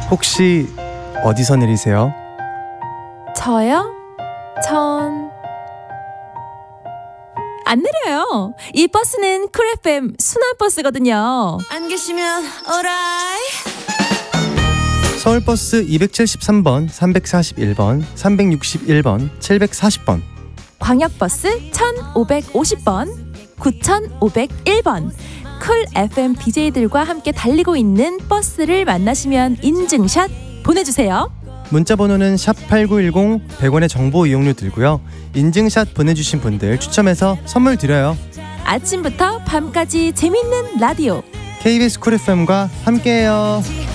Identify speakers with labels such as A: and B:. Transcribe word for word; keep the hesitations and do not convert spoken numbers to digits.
A: 혹시 어디서 내리세요?
B: 저요? 전... 안 내려요. 이 버스는 쿨 에프엠 순환버스거든요.
C: 안 계시면 오라이.
A: 서울버스 이백칠십삼 번, 삼백사십일 번, 삼백육십일 번, 칠백사십 번.
B: 광역버스 천오백오십 번, 구천오백일 번. 쿨 에프엠 디제이들과 함께 달리고 있는 버스를 만나시면 인증샷 보내주세요.
A: 문자 번호는 샵팔구일공, 백 원의 정보 이용료 들고요. 인증샷 보내주신 분들 추첨해서 선물 드려요.
B: 아침부터 밤까지 재밌는 라디오
A: 케이비에스 쿨 에프엠과 함께해요.